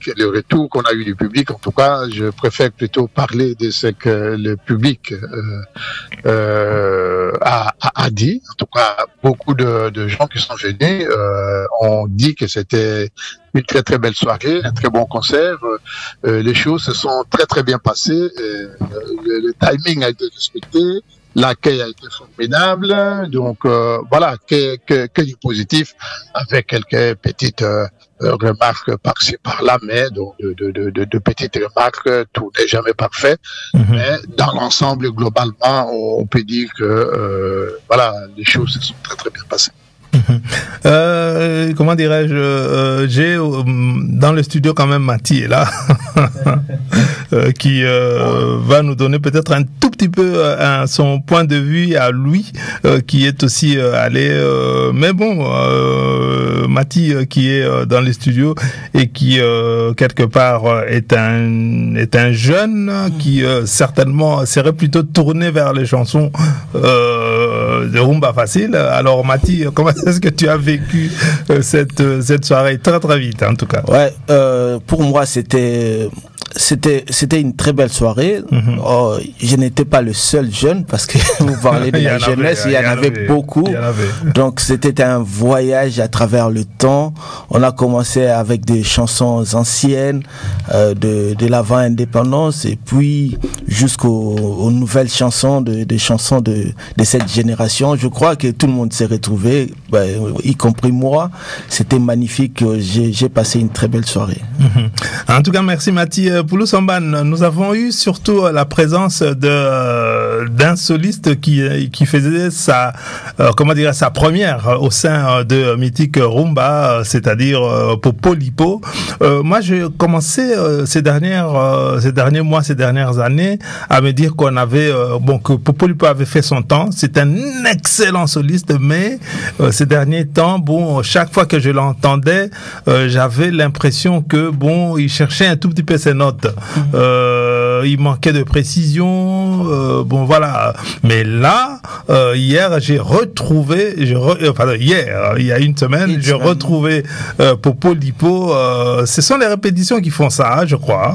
le retour qu'on a eu du public, en tout cas, je préfère plutôt parler de ce que le public a dit. En tout cas, beaucoup de gens qui sont venus ont dit que c'était une très très belle soirée, un très bon concert. Les choses se sont très très bien passées. Le timing a été respecté. L'accueil a été formidable, donc voilà, que du positif, avec quelques petites remarques par-ci par-là, mais donc de petites remarques, tout n'est jamais parfait, mais dans l'ensemble, globalement, on peut dire que voilà, les choses se sont très très bien passées. Comment dirais-je, j'ai dans le studio quand même Mati est là qui va nous donner peut-être un tout petit peu son point de vue à lui qui est aussi allé mais bon Mati qui est dans les studios et qui quelque part est un jeune qui certainement serait plutôt tourné vers les chansons de rumba facile. Alors Mati, comment est-ce que tu as vécu cette soirée très très vite en tout cas? Ouais, pour moi c'était une très belle soirée. Je n'étais pas le seul jeune parce que vous parlez de la jeunesse, il y en avait beaucoup. Donc c'était un voyage à travers le temps. On a commencé avec des chansons anciennes de l'avant-indépendance et puis jusqu'aux nouvelles chansons, des chansons de cette génération. Je crois que tout le monde s'est retrouvé, y compris moi. C'était magnifique. J'ai passé une très belle soirée. En tout cas, merci Mati. Poulou Samban, nous avons eu surtout la présence d'un soliste qui faisait sa première au sein de Mythique Rumba, c'est-à-dire Popo Lipo. Moi, j'ai commencé ces derniers mois, ces dernières années, à me dire qu'on avait que Popo Lipo avait fait son temps. C'est un excellent soliste, mais ces derniers temps, chaque fois que je l'entendais, j'avais l'impression que il cherchait un tout petit peu ses notes. Il manquait de précision, voilà. Mais là, hier, il y a une semaine, j'ai retrouvé Popo Lipo. Ce sont les répétitions qui font ça, je crois.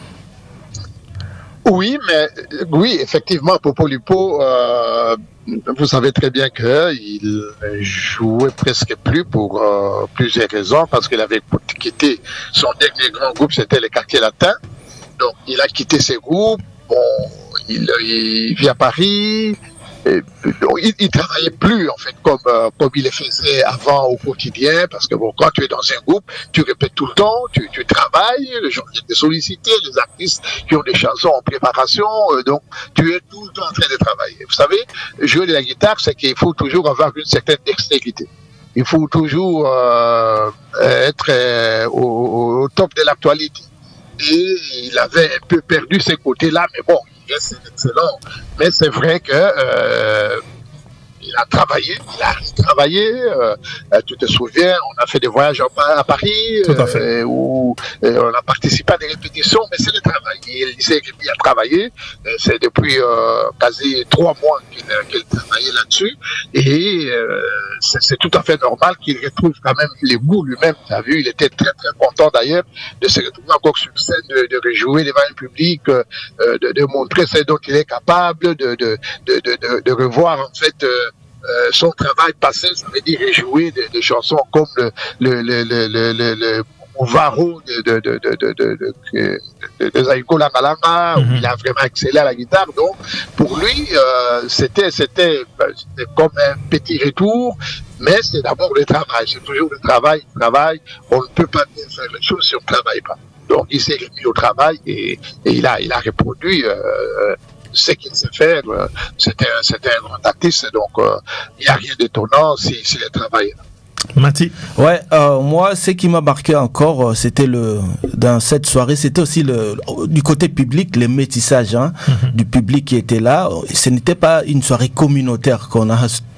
Oui, effectivement, Popo Lipo, vous savez très bien qu'il jouait presque plus pour plusieurs raisons, parce qu'il avait quitté son dernier grand groupe, c'était le Quartier Latin. Donc, il a quitté ses groupes, il vit à Paris, il travaillait plus, en fait, comme il le faisait avant au quotidien, parce que quand tu es dans un groupe, tu répètes tout le temps, tu travailles, les gens viennent te solliciter, les artistes qui ont des chansons en préparation, donc tu es tout le temps en train de travailler. Vous savez, jouer de la guitare, c'est qu'il faut toujours avoir une certaine dextérité. Il faut toujours être au top de l'actualité. Et il avait un peu perdu ces côtés-là, mais bon, il reste excellent. Mais c'est vrai que il a travaillé. Tu te souviens, on a fait des voyages à Paris, où on a participé à des répétitions, mais c'est le travail. Il disait qu'il a travaillé. C'est depuis quasi 3 mois qu'il travaillait là-dessus. Et c'est tout à fait normal qu'il retrouve quand même les goûts lui-même. Tu as vu, il était très très content d'ailleurs de se retrouver encore sur scène, de rejouer devant un public, de montrer ce dont il est capable, de revoir en fait son travail passé, ça veut dire jouer des chansons comme le Varo de Zaiko Langalanga, où il a vraiment excellé à la guitare. Donc, pour lui, c'était comme un petit retour, mais c'est d'abord le travail. C'est toujours le travail. On ne peut pas bien faire les choses si on ne travaille pas. Donc, il s'est remis au travail et il a reproduit ce qu'il sait faire. C'était un grand artiste, donc il n'y a rien d'étonnant s'il est travaillé. Mati. Ouais, moi, ce qui m'a marqué encore, c'était dans cette soirée, c'était aussi du côté public, le métissage du public qui était là. Ce n'était pas une soirée communautaire qu'on a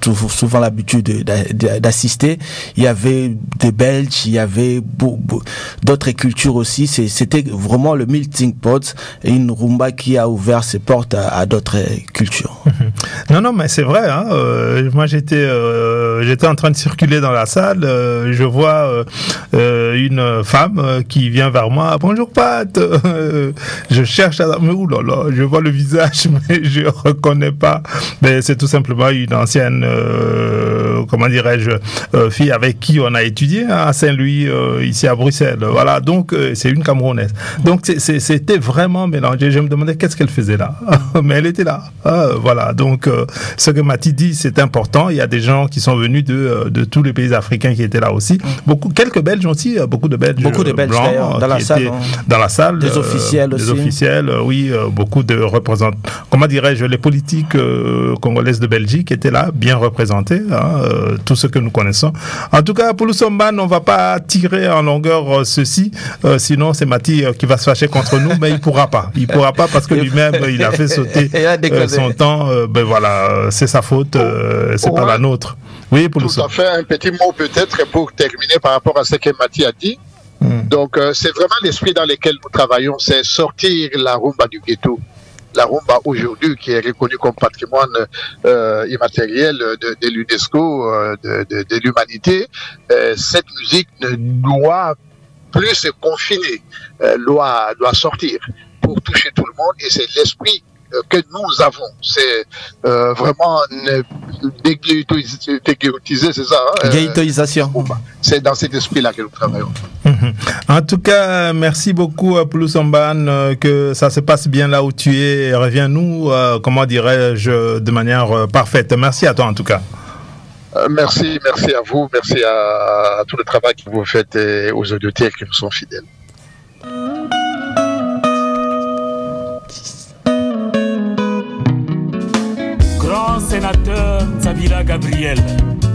souvent l'habitude d'assister. Il y avait des Belges, il y avait d'autres cultures aussi. C'était vraiment le melting pot et une rumba qui a ouvert ses portes à d'autres cultures. Non, mais c'est vrai. Hein, moi, j'étais en train de circuler dans la salle. Je vois une femme qui vient vers moi. Bonjour Pat. Je cherche mais oulala, je vois le visage, mais je reconnais pas. Mais c'est tout simplement une ancienne, comment dirais-je, fille avec qui on a étudié à Saint-Louis, ici à Bruxelles. Voilà, donc c'est une Camerounaise. Donc c'était vraiment mélangé. Je me demandais qu'est-ce qu'elle faisait là. Mais elle était là. Voilà, donc ce que Mathie dit, c'est important. Il y a des gens qui sont venus de tous les pays africains qui étaient là aussi. Quelques Belges aussi, beaucoup de Belges blancs dans la salle. Dans la salle. Des officiels aussi. Des officiels, oui, beaucoup de représentants. Comment dirais-je, les politiques congolaises de Belgique étaient là, bien représentés, tout ce que nous connaissons. En tout cas, Poulouss Ombane, on ne va pas tirer en longueur ceci, sinon c'est Mathie qui va se fâcher contre nous, mais il ne pourra pas. Il ne pourra pas parce que lui-même, il a fait sauter son temps. Ben voilà, c'est sa faute, c'est pas la nôtre. Oui, Poulouss. Tout à fait. Un petit mot peut-être pour terminer par rapport à ce que Mathie a dit. Donc, c'est vraiment l'esprit dans lequel nous travaillons, c'est sortir la rumba du ghetto. La rumba aujourd'hui, qui est reconnue comme patrimoine immatériel de l'UNESCO, de l'humanité, cette musique ne doit plus se confiner, doit sortir pour toucher tout le monde, et c'est l'esprit que nous avons. C'est vraiment déguerrotiser, c'est ça, ghettoisation. C'est dans cet esprit-là que nous travaillons. En tout cas, merci beaucoup Poulouss Ombane, que ça se passe bien là où tu es, et reviens-nous, comment dirais-je, de manière parfaite. Merci à toi en tout cas. Merci à vous, merci à tout le travail que vous faites et aux auditeurs qui nous sont fidèles. Grand sénateur Zabila Gabriel,